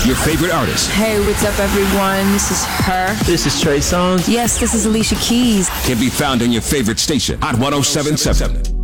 Your favorite artist Hey, what's up, everyone? This is her. This is Trey Songz. Yes, this is Alicia Keys. can be found on your favorite station, Hot 107.7.